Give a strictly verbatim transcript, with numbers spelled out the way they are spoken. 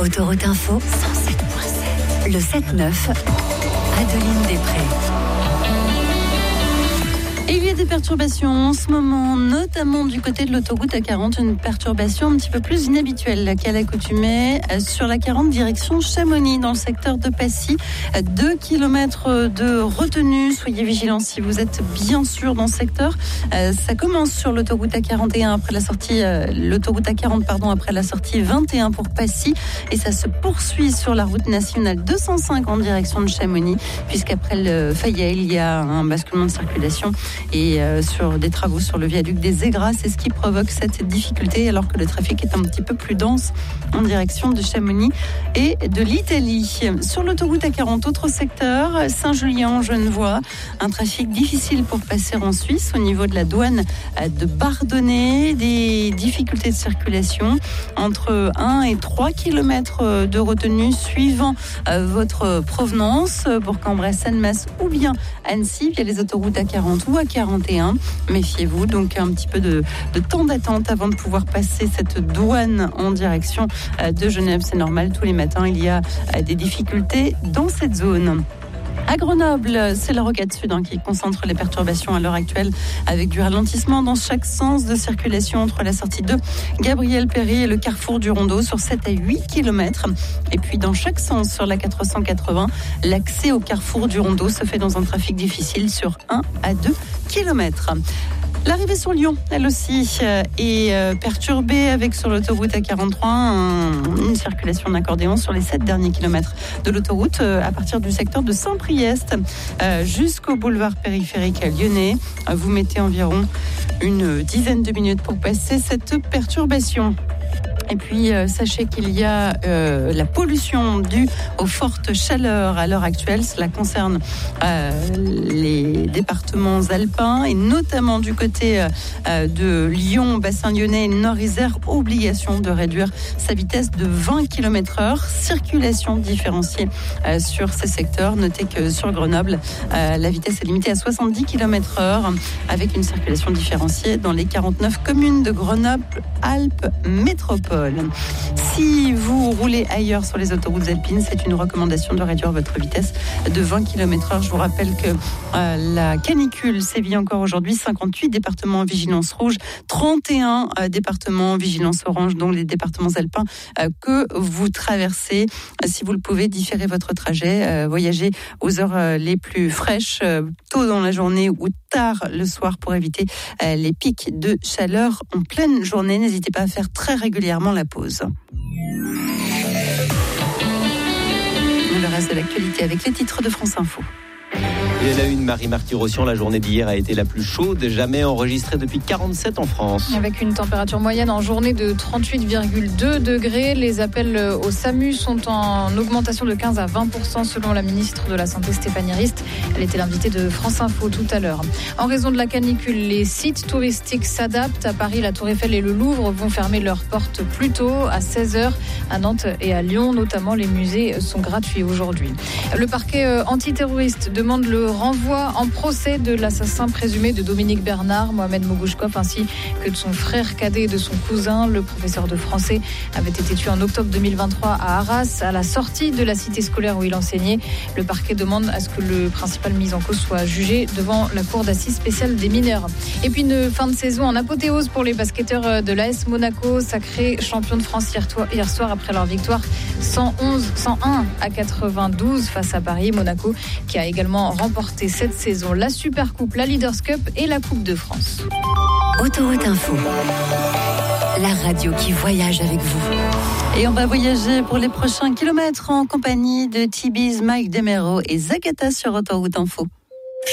Autoroute Info cent sept point sept. Le sept neuf, Adeline Després. Et il y a des perturbations en ce moment, notamment du côté de l'autoroute A quarante, une perturbation un petit peu plus inhabituelle qu'à l'accoutumée sur la quarante direction Chamonix dans le secteur de Passy. Deux kilomètres de retenue, soyez vigilants si vous êtes bien sûr dans ce secteur. Ça commence sur l'autoroute A quarante et un après la sortie, l'autoroute A quarante pardon après la sortie vingt et un pour Passy, et ça se poursuit sur la route nationale deux cent cinq en direction de Chamonix, puisqu'après le Fayet il y a un basculement de circulation et euh, sur des travaux sur le viaduc des Aigras, c'est ce qui provoque cette difficulté alors que le trafic est un petit peu plus dense en direction de Chamonix et de l'Italie. Sur l'autoroute A quarante, autre secteur, Saint-Julien-Genevois, un trafic difficile pour passer en Suisse au niveau de la douane de Bardonnay, des difficultés de circulation entre un et trois kilomètres de retenue suivant votre provenance pour Cambrai, Annemasse ou bien Annecy via les autoroutes A quarante ou A quarante et un. Méfiez-vous, donc un petit peu de, de temps d'attente avant de pouvoir passer cette douane en direction de Genève. C'est normal, tous les matins, il y a des difficultés dans cette zone. À Grenoble, c'est la rocade sud hein, qui concentre les perturbations à l'heure actuelle, avec du ralentissement dans chaque sens de circulation entre la sortie de Gabriel Péry et le carrefour du Rondeau sur sept à huit kilomètres. Et puis dans chaque sens sur la quatre cent quatre-vingts, l'accès au carrefour du Rondeau se fait dans un trafic difficile sur un à deux kilomètres. L'arrivée sur Lyon, elle aussi, est perturbée avec sur l'autoroute A quarante-trois un, une circulation d'accordéon sur les sept derniers kilomètres de l'autoroute à partir du secteur de Saint-Priest jusqu'au boulevard périphérique lyonnais. Vous mettez environ une dizaine de minutes pour passer cette perturbation. Et puis, euh, sachez qu'il y a euh, la pollution due aux fortes chaleurs à l'heure actuelle. Cela concerne euh, les départements alpins et notamment du côté euh, de Lyon, bassin lyonnais et Nord-Isère. Obligation de réduire sa vitesse de vingt kilomètres heure. Circulation différenciée euh, sur ces secteurs. Notez que sur Grenoble, euh, la vitesse est limitée à soixante-dix kilomètres heure avec une circulation différenciée dans les quarante-neuf communes de Grenoble-Alpes Métropole. Si vous roulez ailleurs sur les autoroutes alpines, c'est une recommandation de réduire votre vitesse de vingt kilomètres heure. Je vous rappelle que euh, la canicule sévit encore aujourd'hui. cinquante-huit départements en vigilance rouge, trente et un euh, départements en vigilance orange, dont les départements alpins euh, que vous traversez. Euh, si vous le pouvez, différez votre trajet, euh, voyagez aux heures euh, les plus fraîches, euh, tôt dans la journée ou tard le soir pour éviter euh, les pics de chaleur en pleine journée. N'hésitez pas à faire très régulièrement la pause. Le reste de l'actualité avec les titres de France Info. Et à la une, Marie-Marty Rossian, la journée d'hier a été la plus chaude jamais enregistrée depuis quarante-sept en France. Avec une température moyenne en journée de trente-huit virgule deux degrés, les appels au SAMU sont en augmentation de quinze à vingt pour cent selon la ministre de la Santé Stéphanie Rist. Elle était l'invitée de France Info tout à l'heure. En raison de la canicule, les sites touristiques s'adaptent. À Paris, la Tour Eiffel et le Louvre vont fermer leurs portes plus tôt, à seize heures. À Nantes et à Lyon, notamment, les musées sont gratuits aujourd'hui. Le parquet antiterroriste demande le renvoi en procès de l'assassin présumé de Dominique Bernard, Mohamed Mogouchkov, ainsi que de son frère cadet et de son cousin. Le professeur de français avait été tué en octobre deux mille vingt-trois à Arras, à la sortie de la cité scolaire où il enseignait. Le parquet demande à ce que le principal mis en cause soit jugé devant la cour d'assises spéciale des mineurs. Et puis une fin de saison en apothéose pour les basketteurs de l'A S Monaco, sacré champion de France hier soir après leur victoire cent onze, cent un à quatre-vingt-douze face à Paris. Monaco qui a également remporté cette saison la Supercoupe, la Leaders Cup et la Coupe de France. Autoroute Info, la radio qui voyage avec vous. Et on va voyager pour les prochains kilomètres en compagnie de T-Biz, Mike Demero et Zagata sur Autoroute Info.